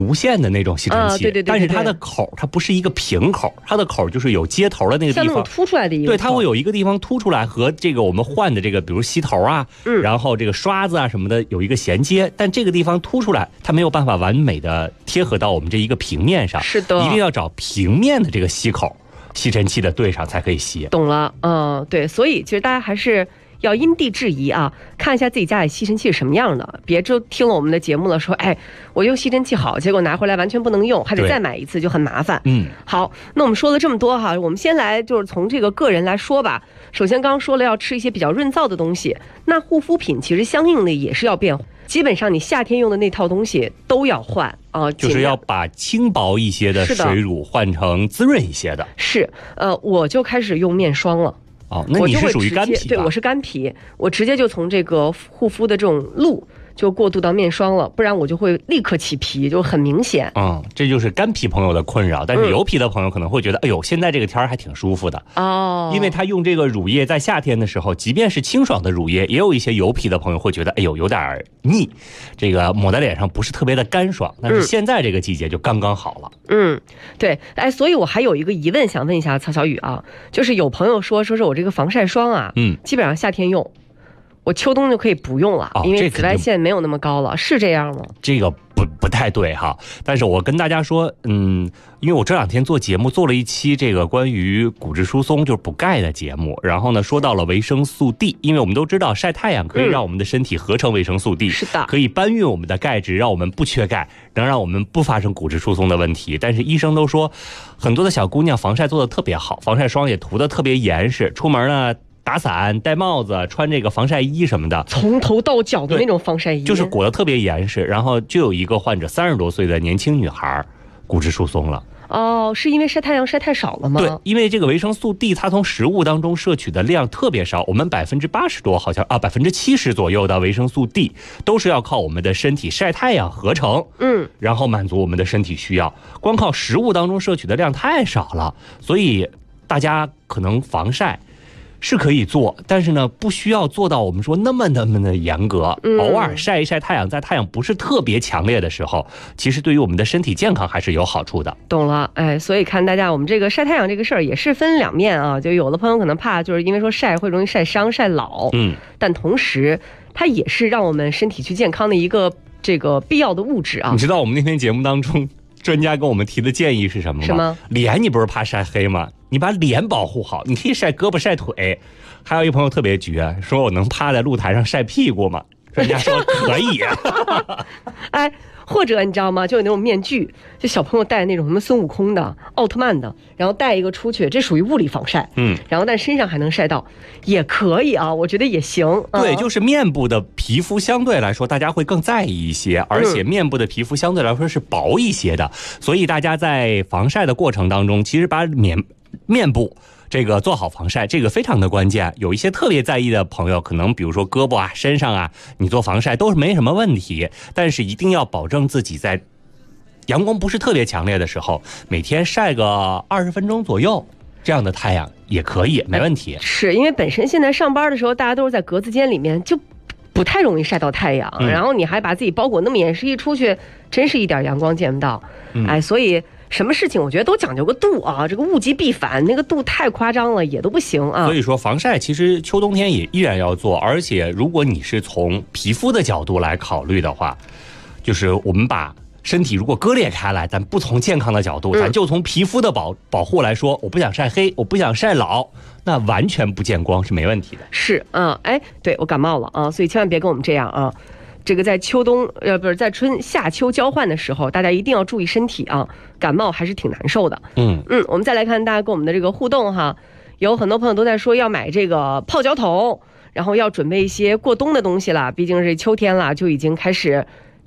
无线的那种吸尘器， 对， 但是它的口它不是一个平口，它的口就是有接头的那个地方， 像那种凸出来的一个， 对，它会有一个地方凸出来，和这个我们换的这个，比如吸头啊，然后这个刷子啊什么的有一个衔接，但这个地方凸出来，它没有办法完美的贴合到我们这一个平面上， 是的， 一定要找平面的这个吸口，吸尘器的对上才可以吸。 懂了，对，所以其实大家还是要因地制宜啊，看一下自己家里吸尘器是什么样的，别就听了我们的节目了说，哎，我用吸尘器好，结果拿回来完全不能用，还得再买一次，就很麻烦。好，那我们说了这么多哈，我们先来就是从这个个人来说吧。首先刚刚说了要吃一些比较润燥的东西，那护肤品其实相应的也是要变，基本上你夏天用的那套东西都要换啊， 就是要把轻薄一些的水乳换成滋润一些的。 是，我就开始用面霜了。 那你是属于干皮吧？ 对，我是干皮，我直接就从这个护肤的这种露就过渡到面霜了，不然我就会立刻起皮，就很明显。 这就是干皮朋友的困扰，但是油皮的朋友可能会觉得，哎呦，现在这个天还挺舒服的哦，因为他用这个乳液在夏天的时候，即便是清爽的乳液，也有一些油皮的朋友会觉得，哎呦，有点腻，这个抹在脸上不是特别的干爽。但是现在这个季节就刚刚好了。 对，所以我还有一个疑问想问一下曹小雨啊，就是有朋友说是我这个防晒霜啊，基本上夏天用，我秋冬就可以不用了，因为紫外线没有那么高了，是这样吗？ 这个不太对哈，但是我跟大家说，因为我这两天做节目做了一期这个关于骨质疏松就是补钙的节目，然后呢说到了维生素 D， 因为我们都知道晒太阳可以让我们的身体合成维生素 D， 是的， 可以搬运我们的钙质，让我们不缺钙，能让我们不发生骨质疏松的问题。但是医生都说，很多的小姑娘防晒做得特别好，防晒霜也涂得特别严实，出门呢打伞戴帽子穿这个防晒衣什么的， 从头到脚的那种防晒衣， 就是裹得特别严实。然后就有一个患者30多岁的年轻女孩骨质疏松了。 是因为晒太阳晒太少了吗？ 对，因为这个维生素 D 它从食物当中摄取的量特别少，我们80%多好像70%左右的维生素 D 都是要靠我们的身体晒太阳合成，然后满足我们的身体需要，光靠食物当中摄取的量太少了，所以大家可能防晒是可以做，但是呢，不需要做到我们说那么的严格。偶尔晒一晒太阳，在太阳不是特别强烈的时候，其实对于我们的身体健康还是有好处的。 懂了，所以看大家，我们这个晒太阳这个事儿也是分两面啊。就有的朋友可能怕，就是因为说晒会容易晒伤、晒老，但同时它也是让我们身体去健康的一个这个必要的物质啊。 你知道我们那天节目当中，专家跟我们提的建议是什么吗？ 什么？ 脸你不是怕晒黑吗？你把脸保护好，你可以晒胳膊晒腿。还有一朋友特别绝，说我能趴在露台上晒屁股吗？专家说可以。 或者你知道吗，就有那种面具，就小朋友戴那种什么孙悟空的、奥特曼的，然后戴一个出去，这属于物理防晒，然后但身上还能晒到，也可以啊，我觉得也行。 对，就是面部的皮肤相对来说大家会更在意一些，而且面部的皮肤相对来说是薄一些的，所以大家在防晒的过程当中，其实把面部这个做好防晒，这个非常的关键。有一些特别在意的朋友，可能比如说胳膊啊、身上啊，你做防晒都是没什么问题，但是一定要保证自己在阳光不是特别强烈的时候，每天晒个20分钟左右，这样的太阳也可以，没问题。 是因为本身现在上班的时候，大家都是在格子间里面，就不太容易晒到太阳，然后你还把自己包裹那么严实，一出去真是一点阳光见不到。所以什么事情我觉得都讲究个度啊，这个物极必反，那个度太夸张了也都不行啊。 所以说防晒其实秋冬天也依然要做，而且如果你是从皮肤的角度来考虑的话，就是我们把身体如果割裂开来，咱不从健康的角度，咱就从皮肤的保护来说，我不想晒黑，我不想晒老，那完全不见光是没问题的。 是对，我感冒了啊，所以千万别跟我们这样啊。这个在秋冬不是在夏秋交换的时候，大家一定要注意身体啊，感冒还是挺难受的。我们再来看大家跟我们的这个互动哈，有很多朋友都在说要买这个泡脚桶，然后要准备一些过冬的东西了，毕竟是秋天了，就已经开始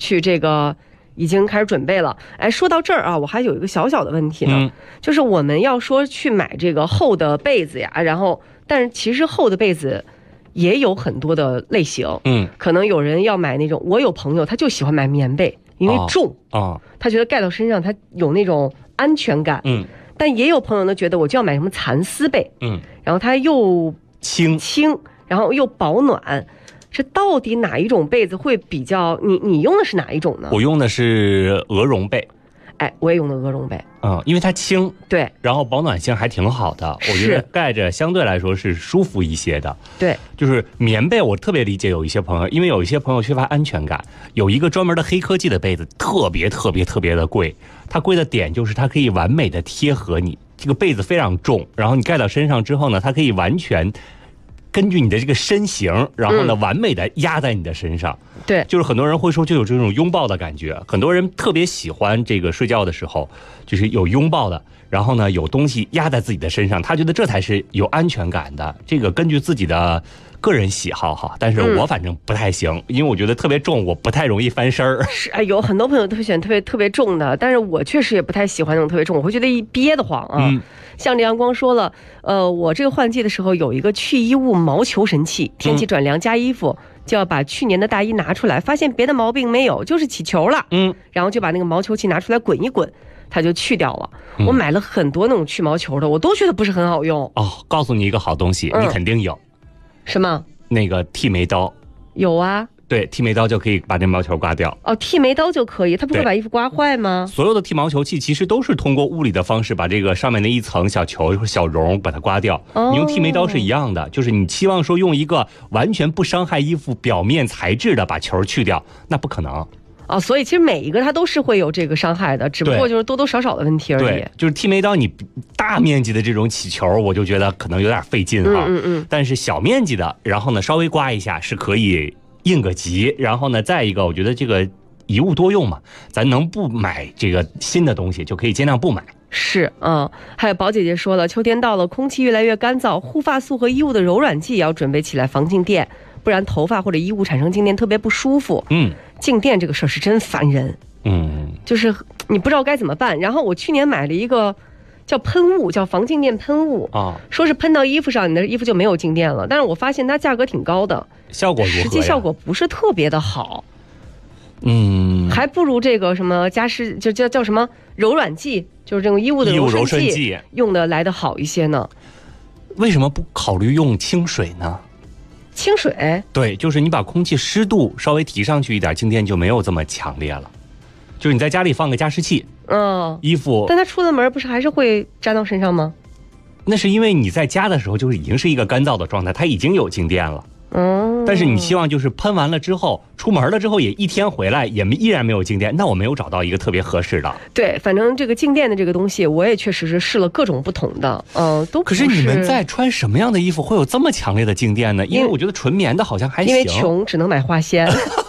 准备了。说到这儿啊，我还有一个小小的问题呢，就是我们要说去买这个厚的被子呀，然后但是其实厚的被子也有很多的类型，可能有人要买那种，我有朋友他就喜欢买棉被，因为重他觉得盖到身上他有那种安全感，但也有朋友呢觉得我就要买什么蚕丝被，然后它又轻，然后又保暖， 这到底哪一种被子会比较？你用的是哪一种呢？ 我用的是鹅绒被。 哎，我也用的鹅绒被。 因为它轻， 对， 然后保暖性还挺好的，我觉得盖着相对来说是舒服一些的。 对， 就是棉被，我特别理解有一些朋友，因为有一些朋友缺乏安全感，有一个专门的黑科技的被子，特别的贵。它贵的点就是它可以完美的贴合你，这个被子非常重，然后你盖到身上之后呢，它可以完全根据你的这个身形，然后呢，完美的压在你的身上。 对， 就是很多人会说就有这种拥抱的感觉，很多人特别喜欢这个睡觉的时候就是有拥抱的，然后呢有东西压在自己的身上，他觉得这才是有安全感的。这个根据自己的个人喜好哈，但是我反正不太行，因为我觉得特别重，我不太容易翻身儿。 是，有很多朋友特别喜欢特别重的，但是我确实也不太喜欢那种特别重，我会觉得一憋得慌啊。像这阳光说了，我这个换季的时候有一个去衣物毛球神器，天气转凉加衣服就要把去年的大衣拿出来，发现别的毛病没有，就是起球了。然后就把那个毛球器拿出来滚一滚，它就去掉了。我买了很多那种去毛球的，我都觉得不是很好用。 告诉你一个好东西，你肯定有。 什么？ 那个剃眉刀。 有啊。 对，剃眉刀就可以把这毛球刮掉。 剃眉刀就可以，它不会把衣服刮坏吗？ 所有的剃毛球器其实都是通过物理的方式把这个上面的一层小球小绒把它刮掉。你用剃眉刀是一样的，就是你期望说用一个完全不伤害衣服表面材质的把球去掉，那不可能。 所以其实每一个它都是会有这个伤害的，只不过就是多多少少的问题而已。 对，就是剃眉刀你大面积的这种起球，我就觉得可能有点费劲哈。但是小面积的，然后呢稍微刮一下是可以应个急。然后呢再一个，我觉得这个一物多用嘛，咱能不买这个新的东西就可以尽量不买。 是，还有宝姐姐说了，秋天到了，空气越来越干燥，护发素和衣物的柔软剂也要准备起来防静电，不然头发或者衣物产生静电特别不舒服。静电这个事儿是真烦人。就是你不知道该怎么办。然后我去年买了一个叫喷雾，叫防静电喷雾说是喷到衣服上，你的衣服就没有静电了。但是我发现它价格挺高的， 效果如何呀？ 实际效果不是特别的好。还不如这个什么加湿，就叫什么柔软剂，就是这种衣物的柔顺剂用的来的好一些呢。 为什么不考虑用清水呢？ 清水？ 对，就是你把空气湿度稍微提上去一点，静电就没有这么强烈了。就是你在家里放个加湿器，衣服， 但它出了门不是还是会沾到身上吗？ 那是因为你在家的时候就是已经是一个干燥的状态，它已经有静电了。但是你希望就是喷完了之后，出门了之后也一天回来也依然没有静电，那我没有找到一个特别合适的。 对，反正这个静电的这个东西，我也确实是试了各种不同的，都不是。 可是你们在穿什么样的衣服会有这么强烈的静电呢？因为我觉得纯棉的好像还行。 因为穷，只能买花仙。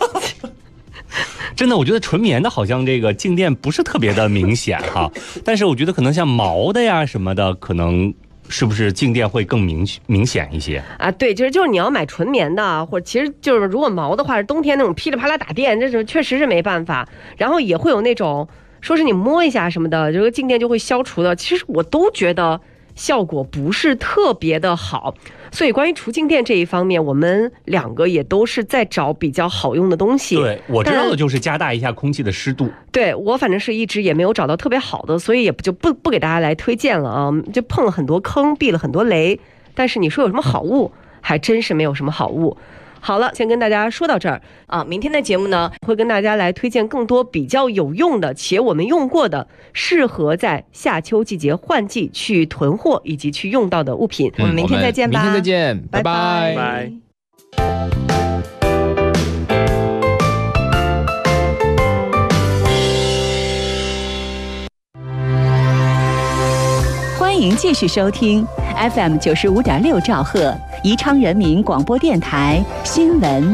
真的，我觉得纯棉的好像这个静电不是特别的明显哈，但是我觉得可能像毛的呀什么的，可能是不是静电会更明显一些啊？对，就是你要买纯棉的，或者其实就是如果毛的话，是冬天那种噼里啪啦打电，这种确实是没办法。然后也会有那种说是你摸一下什么的，这个静电就会消除的，其实我都觉得效果不是特别的好。所以关于除静电这一方面，我们两个也都是在找比较好用的东西。 对，我知道的就是加大一下空气的湿度。 对，我反正是一直也没有找到特别好的，所以也就不给大家来推荐了啊，就碰了很多坑，避了很多雷。但是你说有什么好物，还真是没有什么好物。好了，先跟大家说到这儿啊。明天的节目呢，会跟大家来推荐更多比较有用的且我们用过的，适合在夏秋季节换季去囤货以及去用到的物品。我们明天再见吧。 明天再见，拜拜。 拜。 欢迎继续收听 FM 95.6兆赫宜昌人民广播电台新闻